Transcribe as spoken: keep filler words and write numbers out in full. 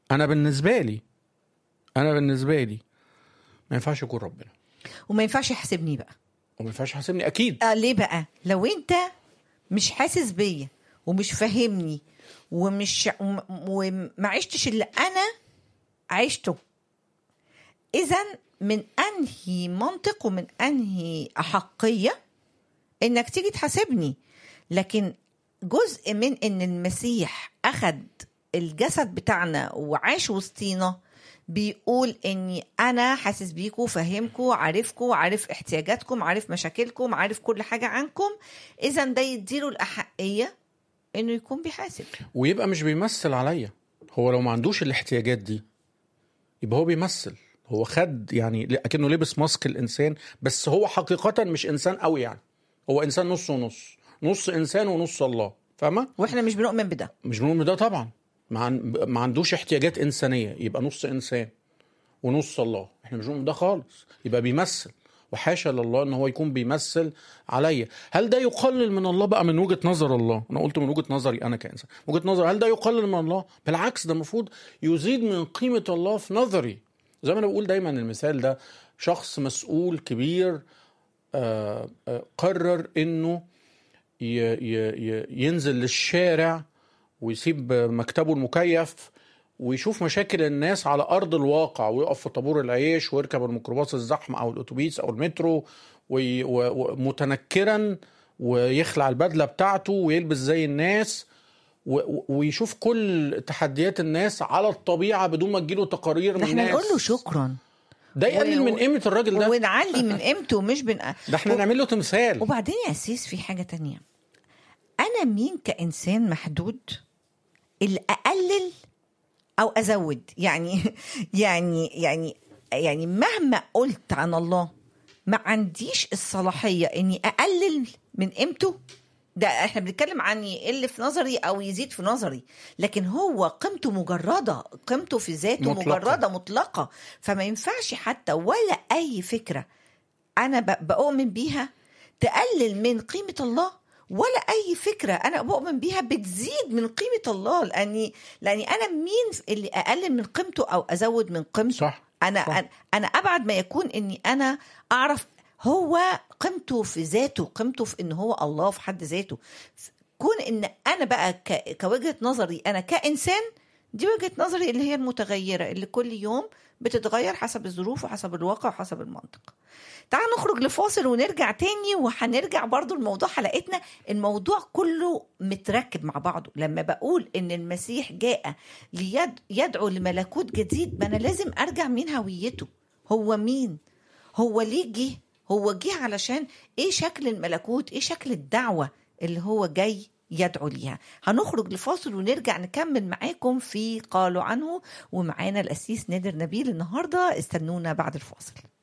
انا بالنسبه لي انا بالنسبه لي ما ينفعش يكون ربنا، وما ينفعش يحاسبني بقى، وما ينفعش يحاسبني اكيد. آه ليه بقى؟ لو انت مش حاسس بيا ومش فاهمني ومش وم- وما عشتش اللي انا عشته، اذا من انهي منطق ومن انهي احقيه انك تيجي تحاسبني؟ لكن جزء من ان المسيح اخد الجسد بتاعنا وعاش وسطينا بيقول اني انا حاسس بيكم، فاهمكم، عارفكم، عارف احتياجاتكم، عارف مشاكلكم، عارف كل حاجه عنكم. اذا ده يديله الاحقيه انه يكون بيحاسب، ويبقى مش بيمثل عليا. هو لو ما عندوش الاحتياجات دي يبقى هو بيمثل، هو خد يعني اكنه لبس ماسك الانسان، بس هو حقيقه مش انسان قوي، يعني هو انسان نص ونص، نص انسان ونص الله، فاهمه؟ واحنا مش بنؤمن بده. مش بنقول ده طبعا، ما عن- ما عندوش احتياجات انسانيه، يبقى نص انسان ونص الله، احنا مش بنقول ده خالص، يبقى بيمثل. وحاشا لله ان هو يكون بيمثل عليا. هل ده يقلل من الله بقى من وجهة نظر الله؟ انا قلت من وجهة نظري انا كإنسان، وجهة نظر، هل ده يقلل من الله؟ بالعكس، ده المفروض يزيد من قيمة الله في نظري. زي ما انا بقول دايما المثال ده، شخص مسؤول كبير آه، آه، قرر انه ي- ي- ي- ينزل للشارع ويسيب مكتبه المكيف ويشوف مشاكل الناس على أرض الواقع، ويقف في طابور العيش ويركب الميكروباص الزحمة أو الأتوبيس أو المترو وي- و- ومتنكرا، ويخلع البدلة بتاعته ويلبس زي الناس و- و- ويشوف كل تحديات الناس على الطبيعة بدون ما تجيله تقارير من ده احنا الناس. نقول له شكرا، ده يقلل و- من قيمة الراجل ده، ونعلي من قيمته، مش بن ده احنا نعمل له تمثال. وبعدين يا أسيس في حاجة تانية، أنا مين كإنسان محدود اللي أقلل أو أزود؟ يعني يعني يعني يعني مهما قلت عن الله ما عنديش الصلاحية إني أقلل من قيمته. ده احنا بنتكلم عن يقل في نظري أو يزيد في نظري، لكن هو قيمته مجردة، قيمته في ذاته مطلقة. مجردة مطلقة. فما ينفعش حتى ولا أي فكرة أنا ب- بؤمن بيها تقلل من قيمة الله، ولا أي فكرة أنا بؤمن بيها بتزيد من قيمة الله. لأني لأني أنا مين اللي أقلل من قيمته أو أزود من قيمته؟ صح. أنا صح. أنا أنا أبعد ما يكون إني أنا أعرف هو قيمته في ذاته، قيمته في إن هو الله في حد ذاته. كون إن أنا بقى ك- كوجهة نظري أنا كإنسان، دي وجهة نظري اللي هي المتغيرة، اللي كل يوم بتتغير حسب الظروف وحسب الواقع وحسب المنطق. تعال نخرج لفاصل ونرجع تاني، وهنرجع برضو لموضوع حلقتنا. الموضوع كله متركب مع بعضه. لما بقول ان المسيح جاء ليدعو لملكوت جديد، ما انا لازم ارجع من هويته. هو مين؟ هو ليه جه؟ هو جه علشان ايه شكل الملكوت؟ ايه شكل الدعوة اللي هو جاي يدعو ليها؟ هنخرج لفاصل ونرجع نكمل معاكم في قالوا عنه، ومعانا الأسيس نادر نبيل النهاردة. استنونا بعد الفاصل.